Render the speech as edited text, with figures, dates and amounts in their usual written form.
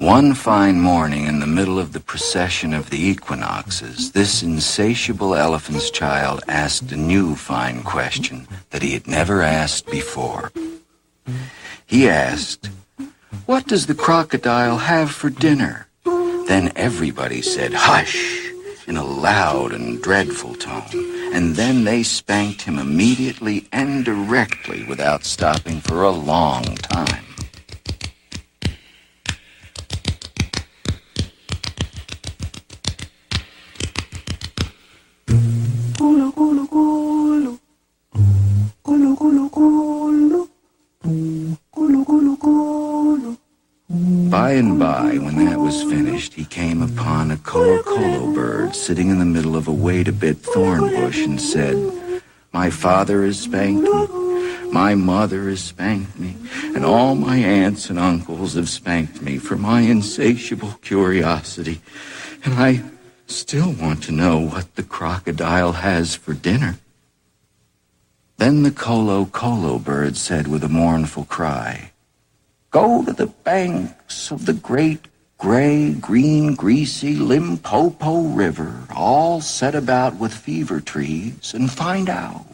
One fine morning in the middle of the procession of the equinoxes, this insatiable elephant's child asked a new fine question that he had never asked before. He asked, "What does the crocodile have for dinner?" Then everybody said, "Hush!" in a loud and dreadful tone, and then they spanked him immediately and directly without stopping for a long time. By and by, when that was finished, he came upon a colo bird sitting in the middle of a wait-a-bit thorn bush and said, "My father has spanked me, my mother has spanked me, and all my aunts and uncles have spanked me for my insatiable curiosity, and I still want to know what the crocodile has for dinner." Then the colo bird said with a mournful cry, "Go to the banks of the great gray, green, greasy Limpopo River, all set about with fever trees, and find out